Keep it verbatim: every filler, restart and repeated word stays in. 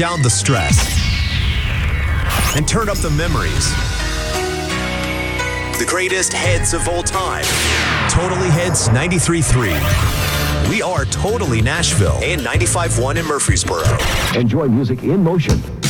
down the stress and turn up the memories. The greatest hits of all time. Totally Hits ninety-three point three. We are Totally Nashville and ninety-five point one in Murfreesboro. Enjoy music in motion.